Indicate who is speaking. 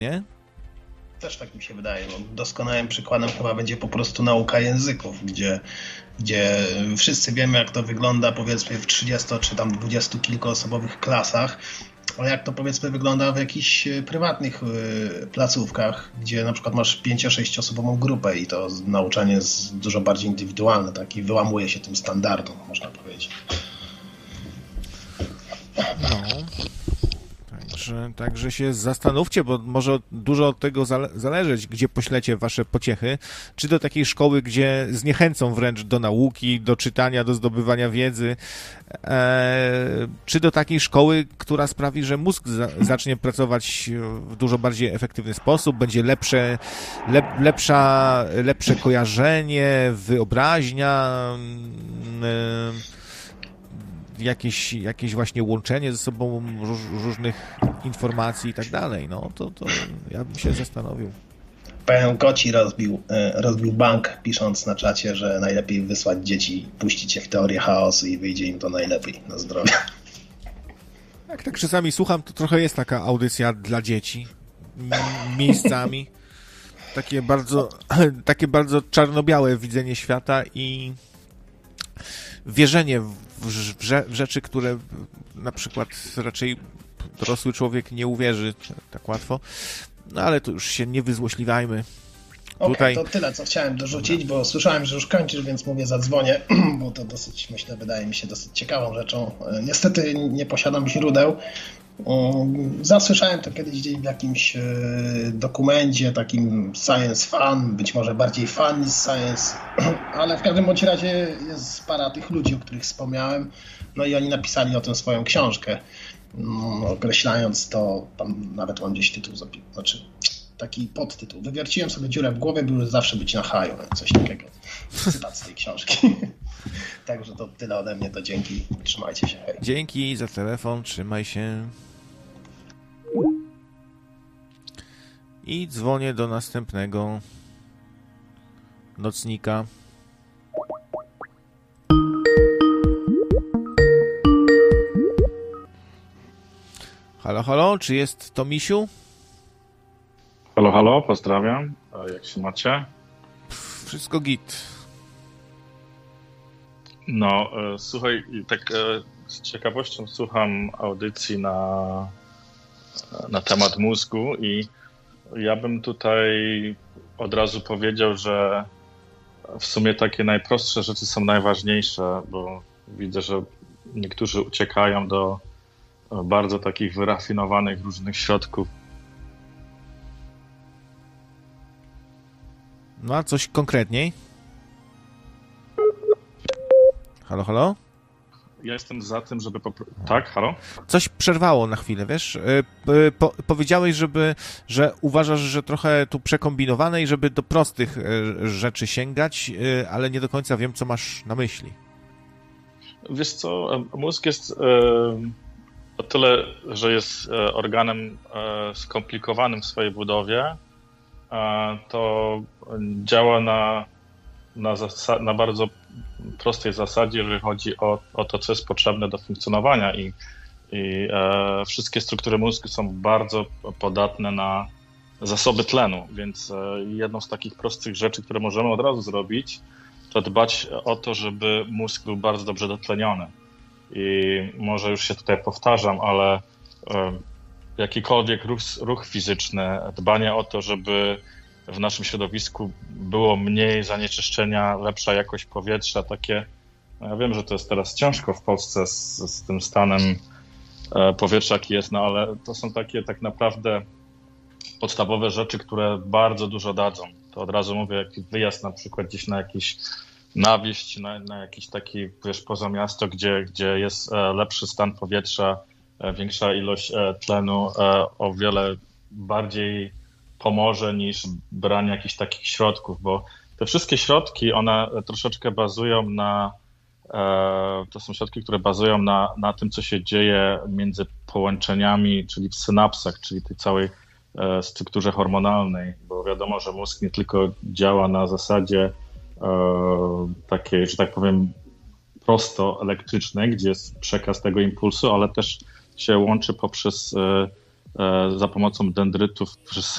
Speaker 1: nie?
Speaker 2: Też tak mi się wydaje. No, doskonałym przykładem chyba będzie po prostu nauka języków, gdzie wszyscy wiemy, jak to wygląda powiedzmy w 30 czy tam 20 kilkuosobowych klasach, a jak to powiedzmy wygląda w jakichś prywatnych placówkach, gdzie na przykład masz 5-6 osobową grupę i to nauczanie jest dużo bardziej indywidualne, tak, i wyłamuje się tym standardom, można powiedzieć.
Speaker 1: No. Także się zastanówcie, bo może dużo od tego zależeć, gdzie poślecie wasze pociechy. Czy do takiej szkoły, gdzie zniechęcą wręcz do nauki, do czytania, do zdobywania wiedzy, czy do takiej szkoły, która sprawi, że mózg zacznie pracować w dużo bardziej efektywny sposób, będzie lepsze kojarzenie, wyobraźnia, jakieś właśnie łączenie ze sobą różnych informacji i tak dalej, no to ja bym się zastanowił.
Speaker 2: Pan Koci rozbił bank, pisząc na czacie, że najlepiej wysłać dzieci, puścić je w teorię chaosu i wyjdzie im to najlepiej na zdrowie.
Speaker 1: Jak tak czasami słucham, to trochę jest taka audycja dla dzieci miejscami. Takie bardzo czarno-białe widzenie świata i wierzenie w rzeczy, które na przykład raczej dorosły człowiek nie uwierzy tak łatwo. No ale to już się nie wyzłośliwajmy.
Speaker 2: Okej, to tyle, co chciałem dorzucić, bo słyszałem, że już kończysz, więc mówię, zadzwonię, bo to dosyć, myślę, wydaje mi się dosyć ciekawą rzeczą. Niestety nie posiadam źródeł. Zasłyszałem to kiedyś gdzieś w jakimś dokumencie, takim science fan, być może bardziej fan niż science, ale w każdym bądź razie jest para tych ludzi, o których wspomniałem, no i oni napisali o tym swoją książkę, określając to, tam nawet mam gdzieś tytuł, znaczy taki podtytuł. Wywierciłem sobie dziurę w głowie, by już zawsze być na haju, coś takiego. Cytat z tej książki. Także to tyle ode mnie, to dzięki, trzymajcie się, hej.
Speaker 1: Dzięki za telefon, trzymaj się. I dzwonię do następnego nocnika. Halo, halo, czy jest to Misiu?
Speaker 3: Halo, halo, pozdrawiam. Jak się macie?
Speaker 1: Wszystko git.
Speaker 3: No, słuchaj, tak z ciekawością słucham audycji na temat mózgu i ja bym tutaj od razu powiedział, że w sumie takie najprostsze rzeczy są najważniejsze, bo widzę, że niektórzy uciekają do bardzo takich wyrafinowanych różnych środków.
Speaker 1: No a coś konkretniej? Halo, halo?
Speaker 3: Ja jestem za tym, żeby... Tak, halo?
Speaker 1: Coś przerwało na chwilę, wiesz? Powiedziałeś, że uważasz, że trochę tu przekombinowane i żeby do prostych rzeczy sięgać, ale nie do końca wiem, co masz na myśli.
Speaker 3: Wiesz co, mózg jest o tyle, że jest organem skomplikowanym w swojej budowie, to działa na bardzo prostej zasadzie, jeżeli chodzi o to, co jest potrzebne do funkcjonowania i wszystkie struktury mózgu są bardzo podatne na zasoby tlenu, więc jedną z takich prostych rzeczy, które możemy od razu zrobić, to dbać o to, żeby mózg był bardzo dobrze dotleniony. I może już się tutaj powtarzam, ale jakikolwiek ruch fizyczny, dbanie o to, żeby w naszym środowisku było mniej zanieczyszczenia, lepsza jakość powietrza, takie, no ja wiem, że to jest teraz ciężko w Polsce z tym stanem powietrza, jaki jest, no ale to są takie tak naprawdę podstawowe rzeczy, które bardzo dużo dadzą. To od razu mówię, jakiś wyjazd na przykład gdzieś na jakiś na wieś, na jakiś taki, wiesz, poza miasto, gdzie jest lepszy stan powietrza, większa ilość tlenu, o wiele bardziej pomoże niż branie jakichś takich środków, bo te wszystkie środki, one troszeczkę bazują to są środki, które bazują na tym, co się dzieje między połączeniami, czyli w synapsach, czyli tej całej strukturze hormonalnej, bo wiadomo, że mózg nie tylko działa na zasadzie takiej, że tak powiem, prosto elektrycznej, gdzie jest przekaz tego impulsu, ale też się łączy za pomocą dendrytów, przez